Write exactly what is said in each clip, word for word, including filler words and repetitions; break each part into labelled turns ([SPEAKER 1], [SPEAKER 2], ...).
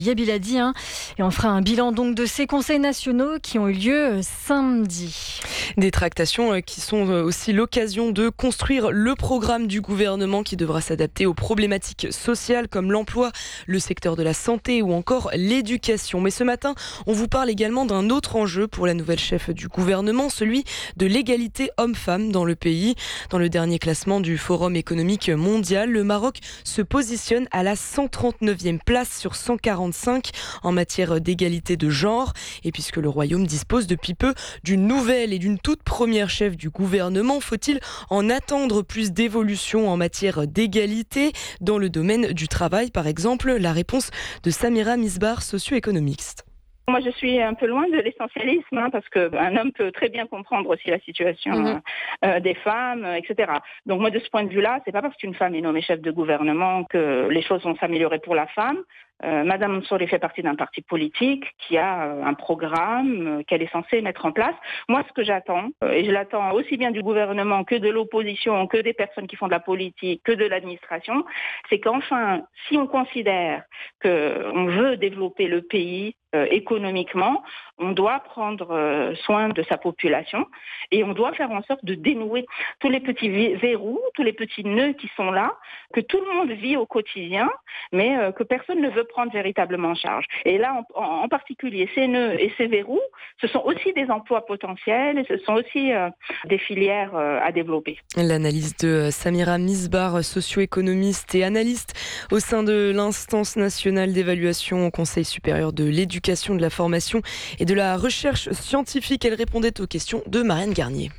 [SPEAKER 1] Yabil a dit, hein, et on fera un bilan donc de ces conseils nationaux qui ont eu lieu samedi.
[SPEAKER 2] Des tractations qui sont aussi l'occasion de construire le programme du gouvernement qui devra s'adapter aux problématiques sociales comme l'emploi, le secteur de la santé ou encore l'éducation. Mais ce matin, on vous parle également d'un autre enjeu pour la nouvelle chef du gouvernement, celui de l'égalité homme-femme dans le pays. Dans le dernier classement du Forum économique mondial, le Maroc se positionne à la cent trente-neuvième place sur cent quarante-cinq en matière d'égalité de genre. Et puisque le Royaume dispose depuis peu d'une nouvelle et d'une toute première chef du gouvernement, faut-il en attendre plus d'évolution en matière d'égalité dans le domaine du travail, par exemple? La réponse de Samira Misbar, socio-économiste.
[SPEAKER 3] Moi, je suis un peu loin de l'essentialisme, hein, parce qu'un homme peut très bien comprendre aussi la situation mmh. euh, des femmes, et cetera. Donc moi, de ce point de vue-là, c'est pas parce qu'une femme est nommée chef de gouvernement que les choses vont s'améliorer pour la femme. Euh, Madame Mansouri fait partie d'un parti politique qui a euh, un programme euh, qu'elle est censée mettre en place. Moi, ce que j'attends, euh, et je l'attends aussi bien du gouvernement que de l'opposition, que des personnes qui font de la politique, que de l'administration, c'est qu'enfin, si on considère qu'on veut développer le pays euh, économiquement, on doit prendre euh, soin de sa population et on doit faire en sorte de dénouer tous les petits verrous, tous les petits nœuds qui sont là, que tout le monde vit au quotidien, mais euh, que personne ne veut prendre véritablement en charge. Et là, en, en particulier, ces nœuds et ces verrous, ce sont aussi des emplois potentiels et ce sont aussi euh, des filières euh, à développer.
[SPEAKER 2] L'analyse de Samira Misbar, socio-économiste et analyste au sein de l'instance nationale d'évaluation au Conseil supérieur de l'éducation, de la formation et de la recherche scientifique. Elle répondait aux questions de Marianne Garnier.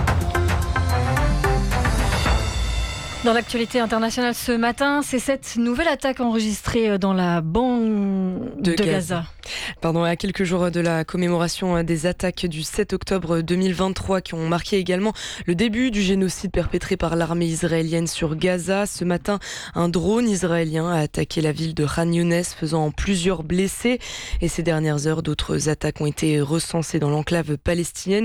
[SPEAKER 1] Dans l'actualité internationale ce matin, c'est cette nouvelle attaque enregistrée dans la bande de, de Gaza. Gaza.
[SPEAKER 2] Pardon, à quelques jours de la commémoration des attaques du sept octobre deux mille vingt-trois qui ont marqué également le début du génocide perpétré par l'armée israélienne sur Gaza. Ce matin, un drone israélien a attaqué la ville de Khan Younes, faisant plusieurs blessés. Et ces dernières heures, d'autres attaques ont été recensées dans l'enclave palestinienne,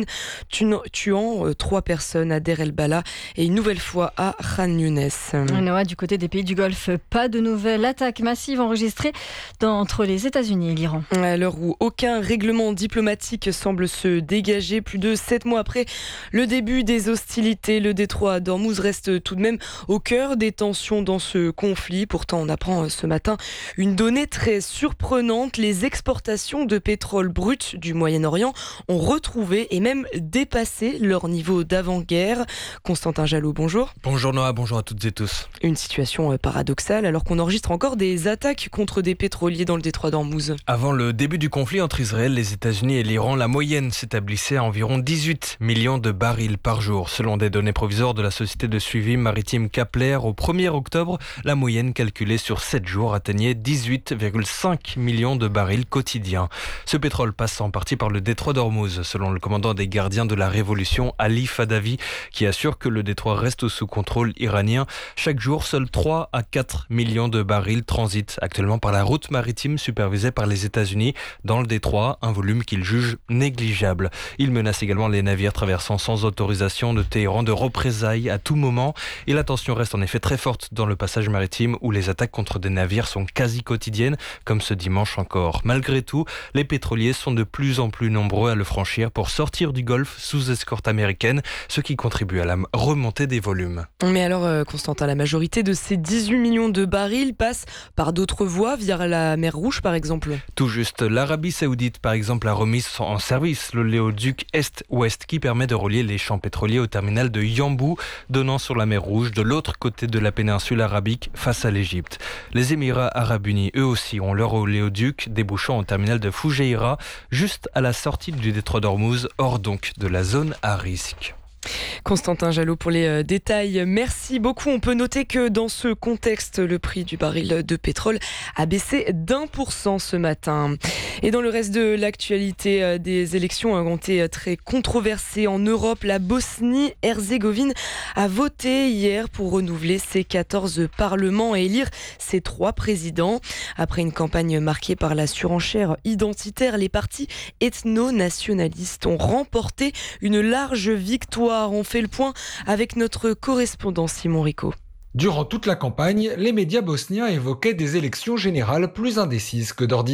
[SPEAKER 2] tuant trois personnes à Deir el-Bala et une nouvelle fois à Khan Younes.
[SPEAKER 1] Noah, du côté des pays du Golfe, pas de nouvelles attaques massives enregistrées dans, entre les États-Unis et l'Iran.
[SPEAKER 2] À l'heure où aucun règlement diplomatique semble se dégager, plus de sept mois après le début des hostilités, le détroit d'Ormuz reste tout de même au cœur des tensions dans ce conflit. Pourtant, on apprend ce matin une donnée très surprenante. Les exportations de pétrole brut du Moyen-Orient ont retrouvé et même dépassé leur niveau d'avant-guerre. Constantin Jalot, bonjour.
[SPEAKER 4] Bonjour Noah, bonjour à toutes et tous.
[SPEAKER 2] Une situation paradoxale alors qu'on enregistre encore des attaques contre des pétroliers dans le détroit d'Ormuz.
[SPEAKER 4] Avant le début du conflit entre Israël, les États-Unis et l'Iran, la moyenne s'établissait à environ dix-huit millions de barils par jour. Selon des données provisoires de la société de suivi maritime Kepler, au premier octobre, la moyenne calculée sur sept jours atteignait dix-huit virgule cinq millions de barils quotidiens. Ce pétrole passe en partie par le détroit d'Ormuz, selon le commandant des gardiens de la révolution, Ali Fadavi, qui assure que le détroit reste sous contrôle iranien. Chaque jour, seuls trois à quatre millions de barils transitent actuellement par la route maritime supervisée par les États-Unis dans le détroit, un volume qu'il juge négligeable. Il menace également les navires traversant sans autorisation de Téhéran de représailles à tout moment. Et la tension reste en effet très forte dans le passage maritime où les attaques contre des navires sont quasi quotidiennes, comme ce dimanche encore. Malgré tout, les pétroliers sont de plus en plus nombreux à le franchir pour sortir du Golfe sous escorte américaine, ce qui contribue à la remontée des volumes.
[SPEAKER 2] Mais alors, Constantin, la majorité de ces dix-huit millions de barils passent par d'autres voies, via la mer Rouge par exemple?
[SPEAKER 4] Tout juste. L'Arabie Saoudite, par exemple, a remis en service le léoduc Est-Ouest qui permet de relier les champs pétroliers au terminal de Yanbu, donnant sur la mer Rouge de l'autre côté de la péninsule arabique face à l'Égypte. Les Émirats arabes unis, eux aussi, ont leur oléoduc débouchant au terminal de Foujaïra, juste à la sortie du détroit d'Ormuz, hors donc de la zone à risque.
[SPEAKER 2] Constantin Jalot pour les détails. Merci beaucoup. On peut noter que dans ce contexte, le prix du baril de pétrole a baissé d'un pour cent ce matin. Et dans le reste de l'actualité, des élections ont été très controversées en Europe. La Bosnie-Herzégovine a voté hier pour renouveler ses quatorze parlements et élire ses trois présidents. Après une campagne marquée par la surenchère identitaire, les partis ethno-nationalistes ont remporté une large victoire. On fait le point avec notre correspondant Simon Rico.
[SPEAKER 5] Durant toute la campagne, les médias bosniens évoquaient des élections générales plus indécises que d'ordinaire.